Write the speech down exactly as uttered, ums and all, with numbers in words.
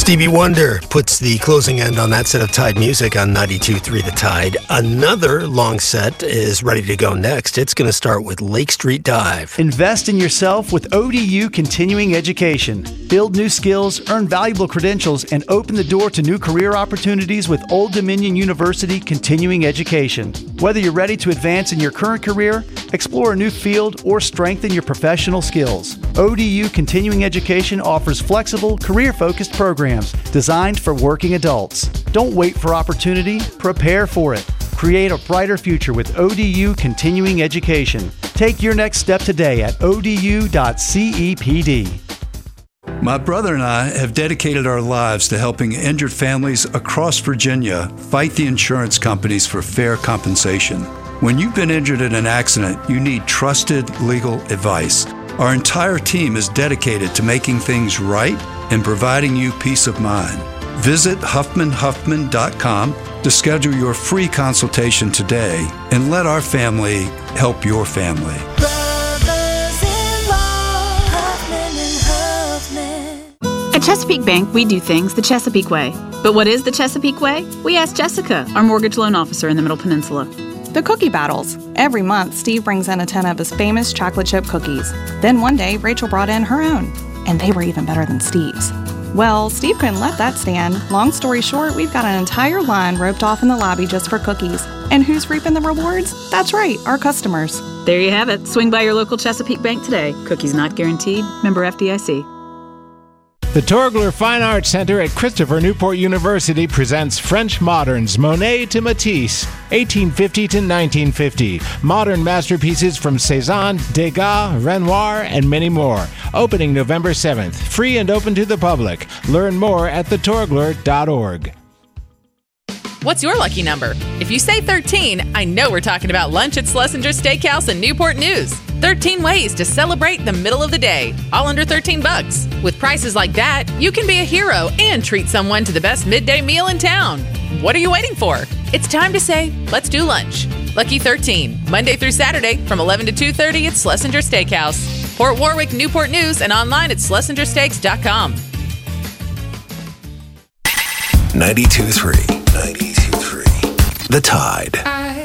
Stevie Wonder puts the closing end on that set of Tide Music on ninety-two point three The Tide. Another long set is ready to go next. It's going to start with Lake Street Dive. Invest in yourself with O D U Continuing Education. Build new skills, earn valuable credentials, and open the door to new career opportunities with Old Dominion University Continuing Education. Whether you're ready to advance in your current career, explore a new field, or strengthen your professional skills, O D U Continuing Education offers flexible, career-focused programs designed for working adults. Don't wait for opportunity, prepare for it. Create a brighter future with O D U Continuing Education. Take your next step today at O D U dot C E P D. My brother and I have dedicated our lives to helping injured families across Virginia fight the insurance companies for fair compensation. When you've been injured in an accident, you need trusted legal advice. Our entire team is dedicated to making things right and providing you peace of mind. Visit Huffman Huffman dot com to schedule your free consultation today and let our family help your family. At Chesapeake Bank, we do things the Chesapeake way. But what is the Chesapeake way? We asked Jessica, our mortgage loan officer in the Middle Peninsula. The cookie battles. Every month, Steve brings in a tin of his famous chocolate chip cookies. Then one day, Rachel brought in her own. And they were even better than Steve's. Well, Steve couldn't let that stand. Long story short, we've got an entire line roped off in the lobby just for cookies. And who's reaping the rewards? That's right, our customers. There you have it. Swing by your local Chesapeake Bank today. Cookies not guaranteed. Member F D I C. The Torgler Fine Arts Center at Christopher Newport University presents French Moderns, Monet to Matisse, eighteen fifty to nineteen fifty. Modern masterpieces from Cézanne, Degas, Renoir, and many more. Opening November seventh. Free and open to the public. Learn more at the torgler dot org. What's your lucky number? If you say thirteen, I know we're talking about lunch at Schlesinger Steakhouse in Newport News. thirteen ways to celebrate the middle of the day, all under thirteen bucks. With prices like that, you can be a hero and treat someone to the best midday meal in town. What are you waiting for? It's time to say, let's do lunch. Lucky thirteen, Monday through Saturday from eleven to two thirty at Schlesinger Steakhouse. Port Warwick, Newport News, and online at schlesinger steaks dot com. ninety-two point three. ninety-two point three. The Tide.